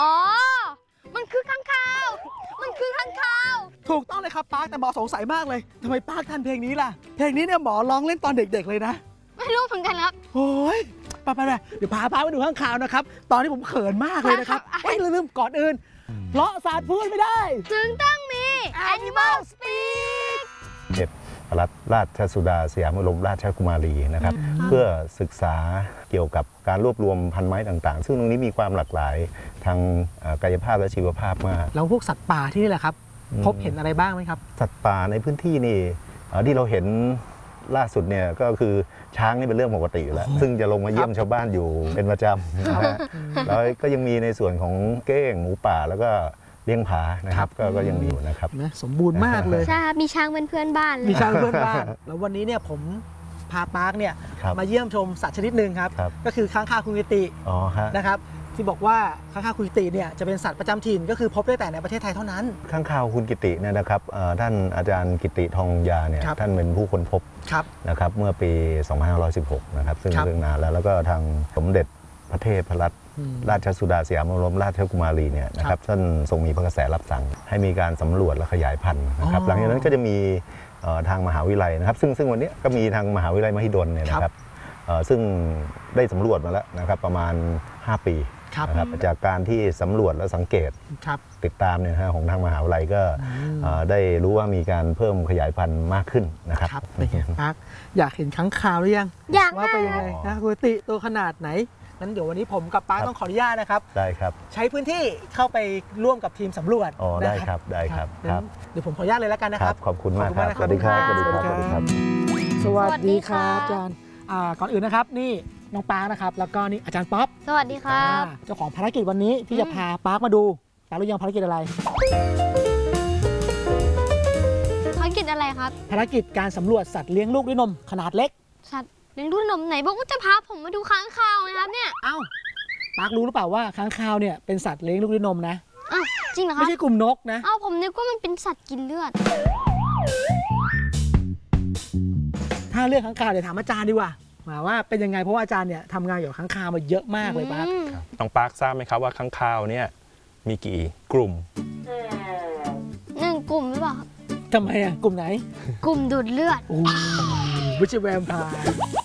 อ๋อมันคือข้างคาวมันคือข้างคาวถูกต้องเลยครับปาร์คแต่หมอสงสัยมากเลยทำไมปาร์คทันเพลงนี้ล่ะเพลงนี้เนี่ยหมอร้องเล่นตอนเด็กๆเลยนะไม่รู้เหมือนกันครับโอ้ยไปเดี๋ยวพาปาร์คไปดูข้างคาวนะครับตอนนี้ผมเขินมากเลยนะครับลืมก่อนอื่นเพราะศาสตร์พูดไม่ได้ถึงต้องมี Animal Speak เด็ดรัฐราชสุดาสยามบรมราชกุมารีนะครับเพื่อศึกษาเกี่ยวกับการรวบรวมพันไม้ต่างๆซึ่งตรงนี้มีความหลากหลายทางกายภาพและชีวภาพมากแล้วพวกสัตว์ป่าที่นี่แหละครับพบเห็นอะไรบ้างไหมครับสัตว์ป่าในพื้นที่นี่ที่เราเห็นล่าสุดเนี่ยก็คือช้างนี่เป็นเรื่องปกติอยู่แล้วซึ่งจะลงมาเยี่ยมชาวบ้านอยู่เป็นประจำนะฮะแล้วก็ยังมีในส่วนของเก้งหมูป่าแล้วก็เลี้ยงผานะครับก็ยังมีอยู่นะครับสมบูรณ์มากเลยใช่ครับมีช้างเป็นเพื่อนบ้านเลยมีช้างเพื่อนบ้านแล้ววันนี้เนี่ยผมพาปาร์คเนี่ยมาเยี่ยมชมสัตว์ชนิดหนึ่งครับก็คือค้างคาวคุงกิตินะครับที่บอกว่าค้างคาวคุงกิติเนี่ยจะเป็นสัตว์ประจำถิ่นก็คือพบได้แต่ในประเทศไทยเท่านั้นค้างคาวคุงกิติเนี่ยนะครับท่านอาจารย์กิติทองยาเนี่ยท่านเป็นผู้ค้นพบนะครับเมื่อปี 2516 นะครับซึ่งนานแล้วก็ทางสมเด็จพระเทพรัตนราชสุดาสยามบรมราชกุมารีเนี่ยนะครับท่านทรงมีพระกระแสรับสั่งให้มีการสำรวจและขยายพันธุ์นะครับหลังจากนั้นก็จะมีทางมหาวิทยาลัยนะครับซึ่งวันนี้ก็มีทางมหาวิทยาลัยมหิดลเนี่ยนะครับซึ่งได้สำรวจมาแล้วนะครับประมาณ5 ปีนะครับจากการที่สำรวจและสังเกตติดตามเนี่ยของทางมหาวิทยาลัยก็ได้รู้ว่ามีการเพิ่มขยายพันธุ์มากขึ้นนะครับอยากเห็นค้างคาวหรือยังอยากว่าเป็นยังไงนะคุงกิติตัวขนาดไหนนั้นเดี๋ยววันนี้ผมกับป้าต้องขออนุญาตนะครับได้ครับใช้พื้นที่เข้าไปร่วมกับทีมสำรวจได้ครับเดี๋ยวผมขออนุญาตเลยแล้วกันนะครับขอบคุณมากครับสวัสดีครับสวัสดีครับสวัสดีครับอาจารย์ก่อนอื่นนะครับนี่น้องป้านะครับแล้วก็นี่อาจารย์ป๊อปสวัสดีครับเจ้าของภารกิจวันนี้ที่จะพาป้ามาดูป้ารู้ยังภารกิจอะไรภารกิจอะไรครับภารกิจการสำรวจสัตว์เลี้ยงลูกด้วยนมขนาดเล็กสัตว์เลี้ยงลูกด้วยนมไหนบอกว่าจะพาผมมาดูค้างคาวไงครับเนี่ยเอ้าป้ารู้หรือเปล่าว่าค้างคาวเนี่ยเป็นสัตว์เลี้ยงลูกด้วยนมนะอ้าวจริงเหรอครับไม่ใช่กลุ่มนกนะผมนึกว่ามันเป็นสัตว์กินเลือดถ้าเรื่องค้างคาวเดี๋ยวถามอาจารย์ดีกว่าว่าเป็นยังไงเพราะว่าอาจารย์เนี่ยทำงานเกี่ยวกับค้างคาวมาเยอะมากเลยป้าน้องปาร์คทราบไหมครับว่าค้างคาวเนี่ยมีกี่กลุ่ม 1 กลุ่มหรือเปล่าครับทำไมกลุ่มไหนกลุ่มดูดเลือดโอ้ไม่ใช่แวมไพร์